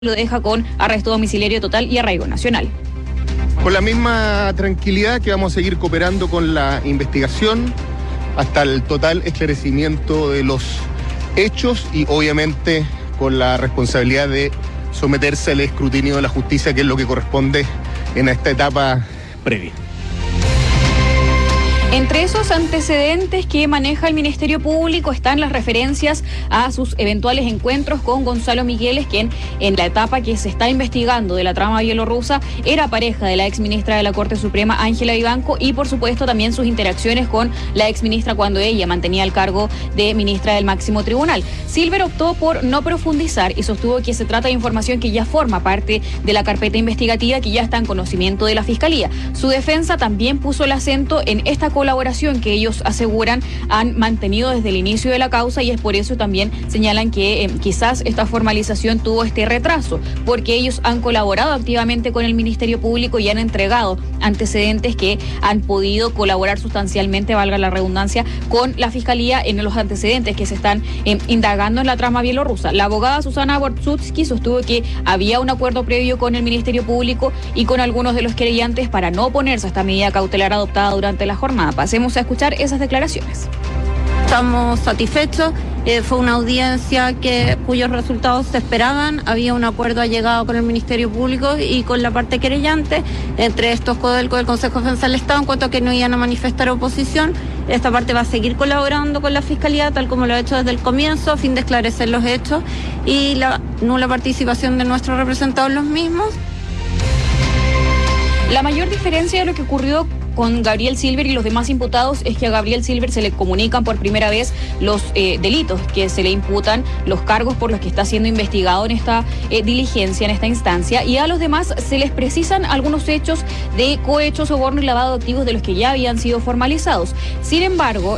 lo deja con arresto domiciliario total y arraigo nacional. Con la misma tranquilidad que vamos a seguir cooperando con la investigación hasta el total esclarecimiento de los hechos y obviamente con la responsabilidad de someterse al escrutinio de la justicia, que es lo que corresponde en esta etapa previa. Entre esos antecedentes que maneja el Ministerio Público están las referencias a sus eventuales encuentros con Gonzalo Migueles, quien en la etapa que se está investigando de la trama bielorrusa era pareja de la exministra de la Corte Suprema, Ángela Vivanco, y por supuesto también sus interacciones con la exministra cuando ella mantenía el cargo de ministra del máximo tribunal. Silver optó por no profundizar y sostuvo que se trata de información que ya forma parte de la carpeta investigativa, que ya está en conocimiento de la Fiscalía. Su defensa también puso el acento en esta colaboración que ellos aseguran han mantenido desde el inicio de la causa, y es por eso también señalan que quizás esta formalización tuvo este retraso, porque ellos han colaborado activamente con el Ministerio Público y han entregado antecedentes que han podido colaborar sustancialmente, valga la redundancia, con la Fiscalía en los antecedentes que se están indagando en la trama bielorrusa. La abogada Susana Bortsutsky sostuvo que había un acuerdo previo con el Ministerio Público y con algunos de los querellantes para no oponerse a esta medida cautelar adoptada durante la jornada. Pasemos a escuchar esas declaraciones. Estamos satisfechos, fue una audiencia cuyos resultados se esperaban, había un acuerdo allegado con el Ministerio Público y con la parte querellante, entre estos Codelco del Consejo de Defensa del Estado, en cuanto a que no iban a manifestar oposición. Esta parte va a seguir colaborando con la Fiscalía, tal como lo ha hecho desde el comienzo, a fin de esclarecer los hechos y la nula participación de nuestros representados en los mismos. La mayor diferencia de lo que ocurrió con Gabriel Silver y los demás imputados es que a Gabriel Silver se le comunican por primera vez los delitos que se le imputan, los cargos por los que está siendo investigado en esta diligencia, en esta instancia, y a los demás se les precisan algunos hechos de cohecho, soborno y lavado de activos de los que ya habían sido formalizados. Sin embargo,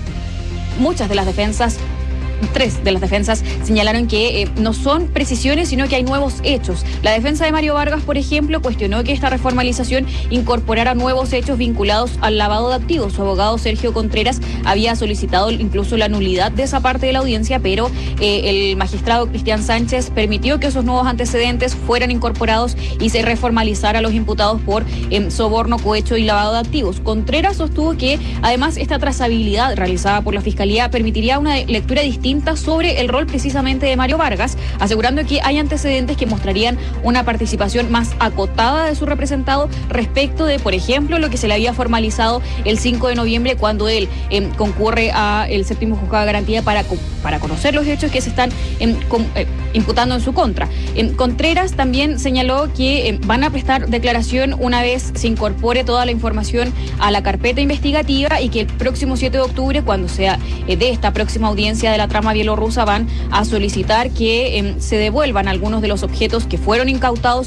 muchas de las defensas, tres de las defensas señalaron que no son precisiones, sino que hay nuevos hechos. La defensa de Mario Vargas, por ejemplo, cuestionó que esta reformalización incorporara nuevos hechos vinculados al lavado de activos. Su abogado Sergio Contreras había solicitado incluso la nulidad de esa parte de la audiencia, pero el magistrado Cristian Sánchez permitió que esos nuevos antecedentes fueran incorporados y se reformalizara a los imputados por soborno, cohecho y lavado de activos. Contreras sostuvo que además esta trazabilidad realizada por la Fiscalía permitiría una lectura distinta sobre el rol precisamente de Mario Vargas, asegurando que hay antecedentes que mostrarían una participación más acotada de su representado respecto de, por ejemplo, lo que se le había formalizado el 5 de noviembre cuando él concurre a el séptimo juzgado de garantía para conocer los hechos que se están imputando en su contra. Contreras también señaló que van a prestar declaración una vez se incorpore toda la información a la carpeta investigativa y que el próximo 7 de octubre, cuando sea de esta próxima audiencia de la trama bielorrusa, van a solicitar que se devuelvan algunos de los objetos que fueron incautados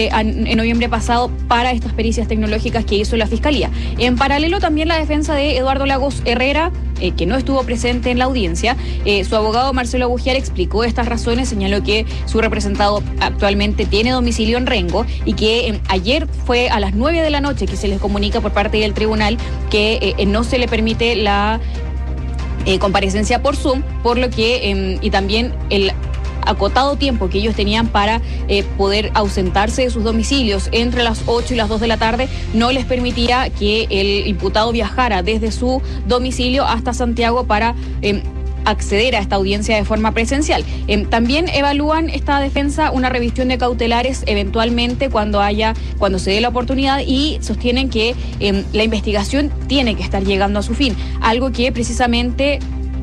en noviembre pasado para estas pericias tecnológicas que hizo la Fiscalía. En paralelo, también la defensa de Eduardo Lagos Herrera, que no estuvo presente en la audiencia, su abogado Marcelo Abugiar explicó estas razones, señaló que su representado actualmente tiene domicilio en Rengo y que ayer fue a las 9 de la noche que se les comunica por parte del tribunal que no se le permite la comparecencia por Zoom, por lo que y también el acotado tiempo que ellos tenían para poder ausentarse de sus domicilios entre las 8 y las 2 de la tarde no les permitía que el imputado viajara desde su domicilio hasta Santiago para acceder a esta audiencia de forma presencial. También evalúan esta defensa una revisión de cautelares eventualmente cuando se dé la oportunidad, y sostienen que la investigación tiene que estar llegando a su fin, algo que precisamente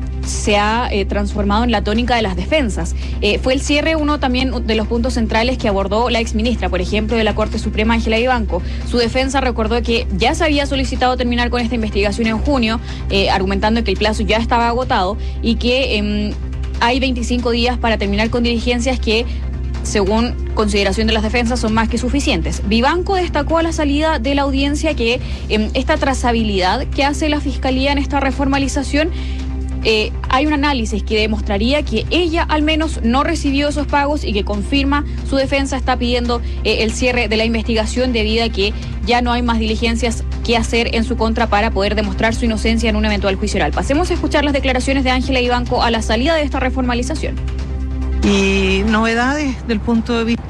se ha transformado en la tónica de las defensas. Fue el cierre uno también de los puntos centrales que abordó la exministra, por ejemplo, de la Corte Suprema, Ángela Vivanco. Su defensa recordó que ya se había solicitado terminar con esta investigación en junio, argumentando que el plazo ya estaba agotado y que hay 25 días para terminar con diligencias que, según consideración de las defensas, son más que suficientes. Vivanco destacó a la salida de la audiencia que esta trazabilidad que hace la Fiscalía en esta reformalización, hay un análisis que demostraría que ella al menos no recibió esos pagos y que confirma su defensa está pidiendo el cierre de la investigación debido a que ya no hay más diligencias que hacer en su contra para poder demostrar su inocencia en un eventual juicio oral. Pasemos a escuchar las declaraciones de Ángela Vivanco a la salida de esta reformalización. Y novedades del punto de vista